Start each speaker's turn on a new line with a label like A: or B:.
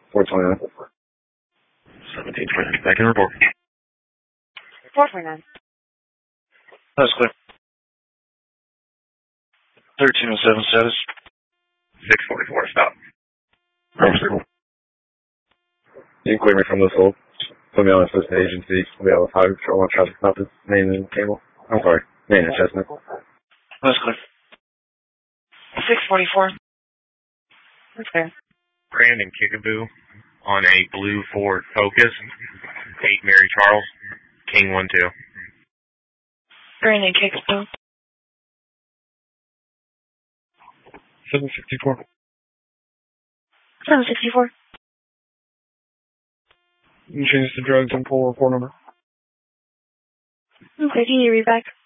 A: 429.
B: 1720. Back in report.
C: 429.
B: That's clear. 1307 status.
A: 644, stop.
B: Room.
A: You can clear me from this hold. Put me on assistant agency. We have a highway patrol on traffic stop. Main and Cable. I'm sorry. Main and Chestnut.
B: That's clear.
C: 644. That's clear.
D: Brandon Kickaboo on a blue Ford Focus. 8 Mary Charles. King 12.
C: Brandon Kickaboo.
A: 764.
C: 764.
A: You can change the drugs and pull report number.
C: Okay, can you read back?